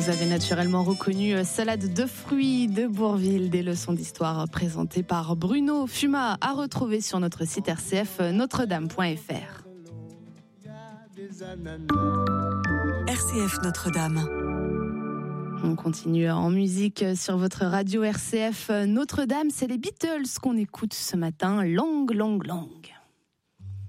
Vous avez naturellement reconnu Salade de fruits de Bourvil, des leçons d'histoire présentées par Bruno Fumat, à retrouver sur notre site rcf notre-dame.fr. RCF Notre-Dame. On continue en musique sur votre radio RCF Notre-Dame. C'est les Beatles qu'on écoute ce matin. Long, long, long.